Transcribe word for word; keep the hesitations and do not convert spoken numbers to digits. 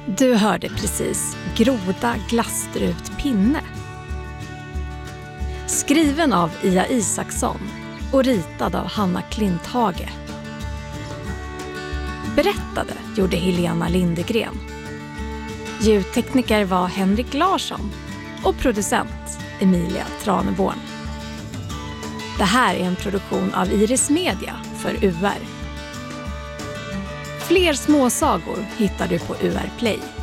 Du hörde precis Groda Glastrut Pinne. Skriven av Ia Isaksson och ritad av Hanna Klinthage. Berättade gjorde Helena Lindegren. Ljudtekniker var Henrik Larsson och producent Emilia Traneborn. Det här är en produktion av Iris Media för U R. Fler småsagor hittar du på U R Play.